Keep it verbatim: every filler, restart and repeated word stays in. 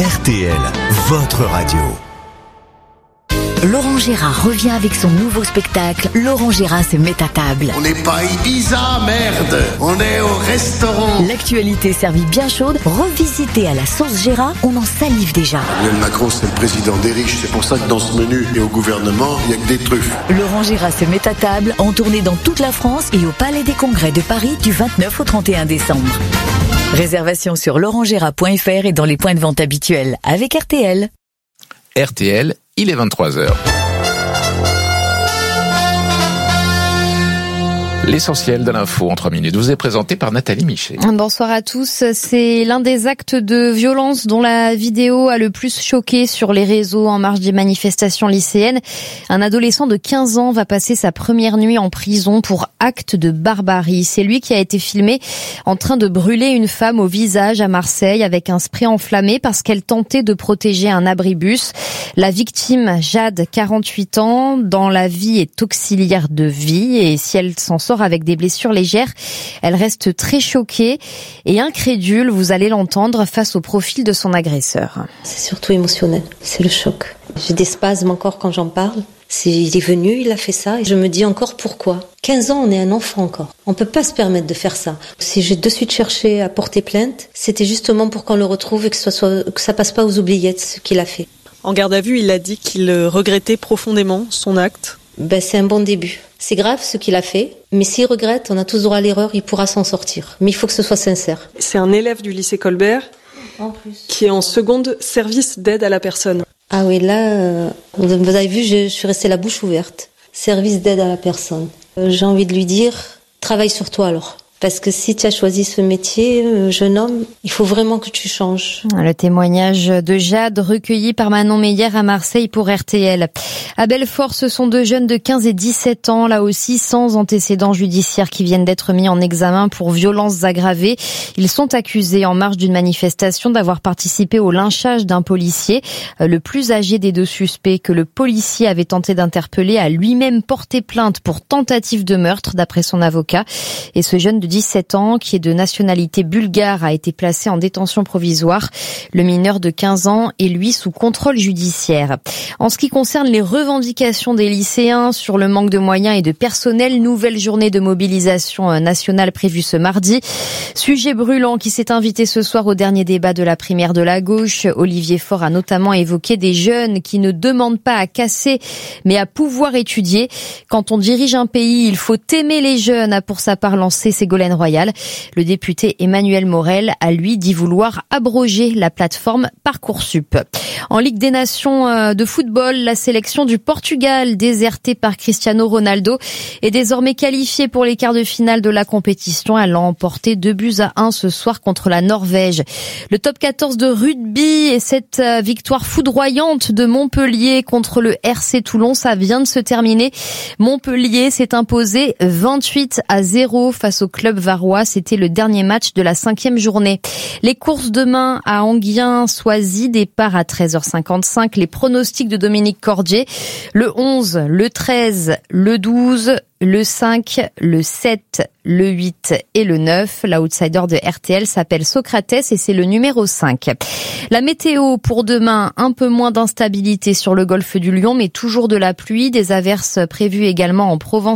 R T L, votre radio. Laurent Gérard revient avec son nouveau spectacle. Laurent Gérard se met à table. On n'est pas Ibiza, merde. On est au restaurant. L'actualité servie bien chaude, revisitée à la sauce Gérard, on en salive déjà. Emmanuel Macron, c'est le président des riches. C'est pour ça que dans ce menu et au gouvernement, il n'y a que des truffes. Laurent Gérard se met à table, en tournée dans toute la France et au Palais des Congrès de Paris du vingt-neuf au trente et un décembre. Réservation sur laurent gérard point f r et dans les points de vente habituels avec R T L. R T L, il est vingt-trois heures. L'essentiel de l'info en trois minutes vous est présenté par Nathalie Michet. Bonsoir à tous. C'est l'un des actes de violence dont la vidéo a le plus choqué sur les réseaux en marge des manifestations lycéennes. Un adolescent de quinze ans va passer sa première nuit en prison pour acte de barbarie. C'est lui qui a été filmé en train de brûler une femme au visage à Marseille avec un spray enflammé parce qu'elle tentait de protéger un abribus. La victime, Jade, quarante-huit ans, dans la vie est auxiliaire de vie et si elle s'en sort avec des blessures légères, elle reste très choquée et incrédule, vous allez l'entendre, face au profil de son agresseur. C'est surtout émotionnel, c'est le choc. J'ai des spasmes encore quand j'en parle. C'est, il est venu, il a fait ça et je me dis encore pourquoi. quinze ans, on est un enfant encore. On peut pas se permettre de faire ça. Si j'ai de suite cherché à porter plainte, c'était justement pour qu'on le retrouve et que, ce soit, que ça passe pas aux oubliettes ce qu'il a fait. En garde à vue, il a dit qu'il regrettait profondément son acte. Ben, c'est un bon début. C'est grave ce qu'il a fait, mais s'il regrette, on a tous droit à l'erreur, il pourra s'en sortir. Mais il faut que ce soit sincère. C'est un élève du lycée Colbert en plus. Qui est en seconde service d'aide à la personne. Ah oui, là, euh, vous avez vu, je, je suis restée la bouche ouverte. Service d'aide à la personne. Euh, j'ai envie de lui dire, travaille sur toi alors. Parce que si tu as choisi ce métier, euh, jeune homme, il faut vraiment que tu changes. Le témoignage de Jade recueilli par Manon Meyer à Marseille pour R T L. À Belfort, ce sont deux jeunes de quinze et dix-sept ans, là aussi sans antécédents judiciaires, qui viennent d'être mis en examen pour violences aggravées. Ils sont accusés en marge d'une manifestation d'avoir participé au lynchage d'un policier. Le plus âgé des deux suspects que le policier avait tenté d'interpeller a lui-même porté plainte pour tentative de meurtre, d'après son avocat. Et ce jeune de dix-sept ans, qui est de nationalité bulgare, a été placé en détention provisoire. Le mineur de quinze ans est, lui, sous contrôle judiciaire. En ce qui concerne les revendications des lycéens sur le manque de moyens et de personnel, nouvelle journée de mobilisation nationale prévue ce mardi. Sujet brûlant qui s'est invité ce soir au dernier débat de la primaire de la gauche. Olivier Faure a notamment évoqué des jeunes qui ne demandent pas à casser, mais à pouvoir étudier. Quand on dirige un pays, il faut aimer les jeunes, a pour sa part lancé Ségolène Royal. Le député Emmanuel Morel a lui dit vouloir abroger la plateforme Parcoursup. En Ligue des Nations de football, la sélection du Portugal, désertée par Cristiano Ronaldo, est désormais qualifiée pour les quarts de finale de la compétition. Elle a emporté deux buts à un ce soir contre la Norvège. Le top quatorze de rugby et cette victoire foudroyante de Montpellier contre le R C Toulon, ça vient de se terminer. Montpellier s'est imposé vingt-huit à zéro face au club varois. C'était le dernier match de la cinquième journée. Les courses demain à Enghien-Soisy, départ à treize heures cinquante-cinq. Les pronostics de Dominique Cordier. Le onze, le treize, le douze, le cinq, le sept, le huit et le neuf. L'outsider de R T L s'appelle Socrates et c'est le numéro cinq. La météo pour demain, un peu moins d'instabilité sur le golfe du Lion, mais toujours de la pluie. Des averses prévues également en Provence